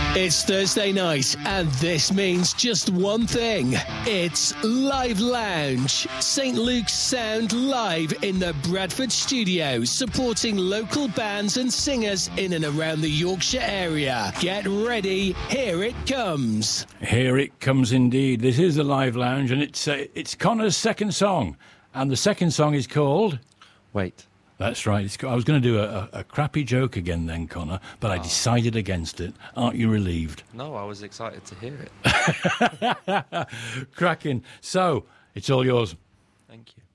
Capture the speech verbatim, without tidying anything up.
It's Thursday night, and this means just one thing. It's Live Lounge. Saint Luke's Sound live in the Bradford studio, supporting local bands and singers in and around the Yorkshire area. Get ready, here it comes. Here it comes indeed. This is the Live Lounge, and it's uh, it's Connor's second song. And the second song is called... Wait. That's right. It's, I was going to do a, a, a crappy joke again then, Connor, but oh. I decided against it. Aren't you relieved? No, I was excited to hear it. Cracking. So, it's all yours. Thank you.